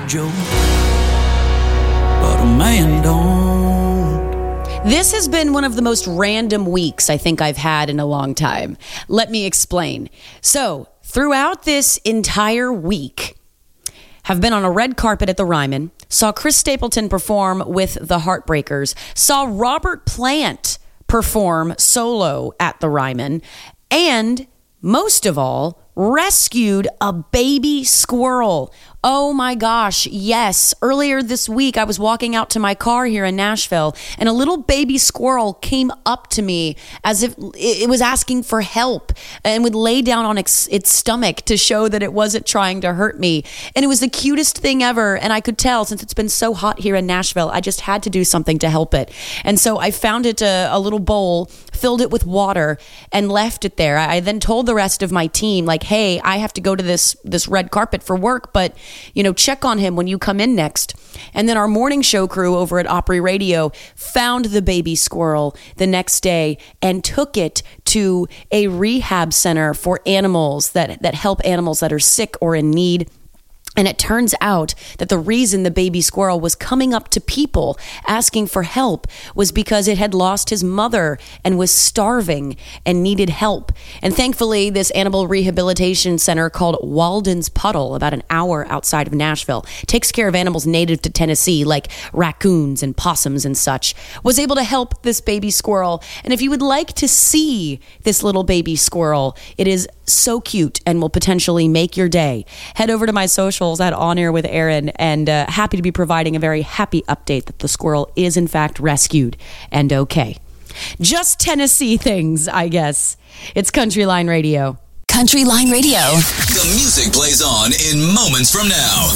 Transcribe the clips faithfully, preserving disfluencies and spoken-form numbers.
Joe, but a man don't. This has been one of the most random weeks I think I've had in a long time. Let me explain. So, throughout this entire week, have been on a red carpet at the Ryman, saw Chris Stapleton perform with the Heartbreakers, saw Robert Plant perform solo at the Ryman, and most of all, rescued a baby squirrel. Oh my gosh, yes. Earlier this week, I was walking out to my car here in Nashville, and a little baby squirrel came up to me as if it was asking for help and would lay down on its, its stomach to show that it wasn't trying to hurt me. And it was the cutest thing ever. And I could tell, since it's been so hot here in Nashville, I just had to do something to help it. And so I found it a, a little bowl, filled it with water, and left it there. I then told the rest of my team, like, hey, I have to go to this, this red carpet for work, but you know, check on him when you come in next. And then our morning show crew over at Opry Radio found the baby squirrel the next day and took it to a rehab center for animals that, that help animals that are sick or in need. And it turns out that the reason the baby squirrel was coming up to people asking for help was because it had lost his mother and was starving and needed help. And thankfully, this animal rehabilitation center called Walden's Puddle, about an hour outside of Nashville, takes care of animals native to Tennessee, like raccoons and possums and such, was able to help this baby squirrel. And if you would like to see this little baby squirrel, it is so cute and will potentially make your day. Head over to my socials at On Air with Aaron, and uh, happy to be providing a very happy update that the squirrel is in fact rescued and okay. Just Tennessee things, I guess. It's Country Line Radio. Country Line Radio. The music plays on in moments from now.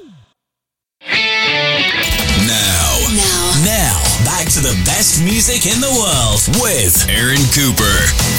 Now. Now. Now, back to the best music in the world with Aaron Cooper.